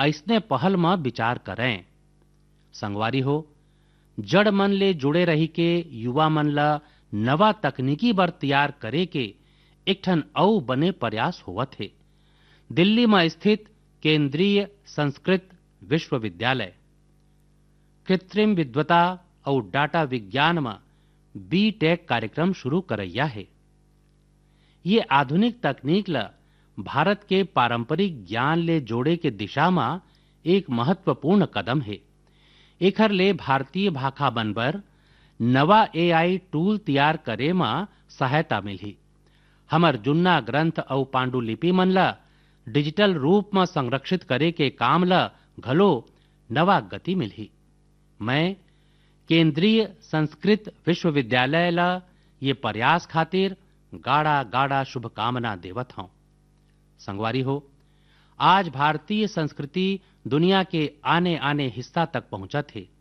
ऐसने पहल में विचार करें। संगवारी हो, जड़ मन ले जुड़े रही के युवा मन ला नवा तकनीकी बर तैयार करे के एक ठन अउ बने प्रयास होवत है। दिल्ली में स्थित केंद्रीय संस्कृत विश्वविद्यालय कृत्रिम विद्वता और डाटा विज्ञान में बी.टेक कार्यक्रम शुरू करैया है। ये आधुनिक तकनीक ला भारत के पारंपरिक ज्ञान ले जोड़े के दिशा में एक महत्वपूर्ण कदम है। एखर ले भारतीय भाषा बनबर नवा एआई टूल तैयार करे में सहायता मिली। हमर जुन्ना ग्रंथ और पांडुलिपि मन ला डिजिटल रूप में संरक्षित करे के काम ला घलो नवा गति मिली। मैं केंद्रीय संस्कृत विश्वविद्यालय ला ये प्रयास खातिर गाढ़ा गाढ़ा शुभकामना देवत हूं। संगवारी हो, आज भारतीय संस्कृति दुनिया के आने आने हिस्सा तक पहुंचत है।